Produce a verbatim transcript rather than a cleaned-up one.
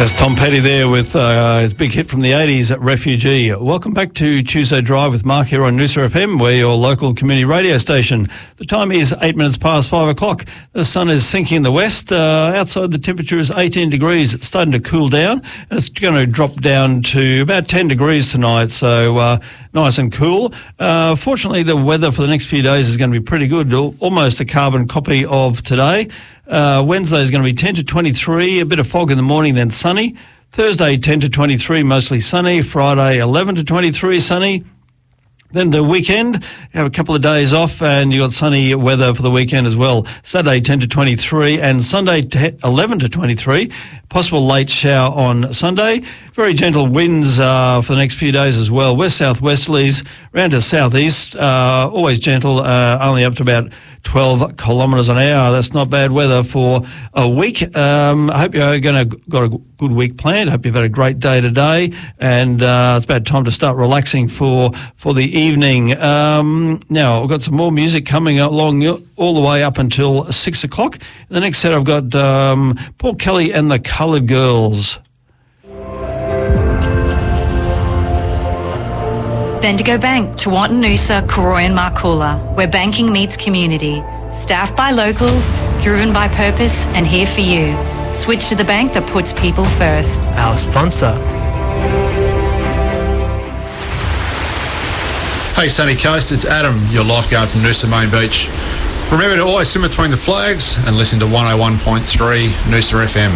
That's Tom Petty there with uh, his big hit from the eighties, Refugee. Welcome back to Tuesday Drive with Mark here on Noosa F M. We're your local community radio station. The time is eight minutes past five o'clock. The sun is sinking in the west. Uh, outside the temperature is eighteen degrees. It's starting to cool down and it's going to drop down to about ten degrees tonight. So uh, nice and cool. Uh, fortunately, the weather for the next few days is going to be pretty good. Almost a carbon copy of today. Uh, Wednesday is going to be ten to twenty-three, a bit of fog in the morning, then sunny. Thursday, ten to twenty-three, mostly sunny. Friday, eleven to twenty-three, sunny. Then the weekend, you have a couple of days off and you've got sunny weather for the weekend as well. Saturday, ten to twenty-three and Sunday, eleven to twenty-three. Possible late shower on Sunday. Very gentle winds uh, for the next few days as well. West-southwesterlies, round to southeast, uh, always gentle, uh, only up to about twelve kilometres an hour. That's not bad weather for a week. Um, I hope you're going to got a good week planned. I hope you've had a great day today, and uh, it's about time to start relaxing for for the evening. Um, now I've got some more music coming along all the way up until six o'clock. In the next set, I've got um, Paul Kelly and the Coloured Girls. Bendigo Bank, Tewantin Noosa, Koroy and Markoola, where banking meets community. Staffed by locals, driven by purpose, and here for you. Switch to the bank that puts people first. Our sponsor. Hey Sunny Coast, it's Adam, your lifeguard from Noosa Main Beach. Remember to always swim between the flags and listen to one oh one point three Noosa F M.